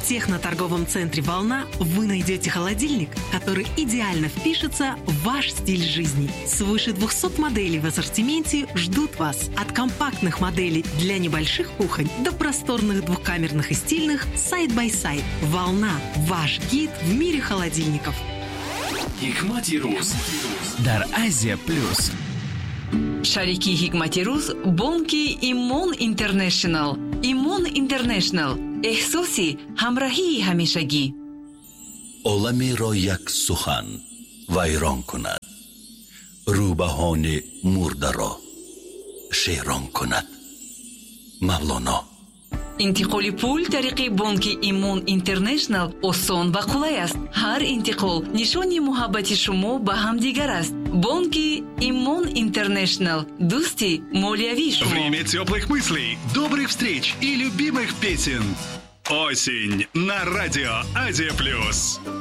техноторговом центре «Волна» вы найдете холодильник, который идеально впишется в ваш стиль жизни. Свыше 200 моделей в ассортименте ждут вас. От компактных моделей для небольших кухонь до просторных двухкамерных и стильных сайд-бай-сайд. «Волна» – ваш гид в мире холодильников. Hikmati Ruz дар Азия Плюс. Шарики Hikmati Ruz бонки Имон Интернешнл. Имон Интернешнл. احساسی همراهی همیشگی. عالمی را یک سخن ویران کند، روبهان مرده را شیران کند. مولانا. انتقال پول طریق بانک ایمون اینترنشنل آسان و قولای است. هر انتقال نشانی محبت شما به همدیگر است. بانک ایمون интернешнл. دوستی молиави шумо. Время теплых мыслей, добрых встреч и любимых песен. Осень на радио Азия Плюс.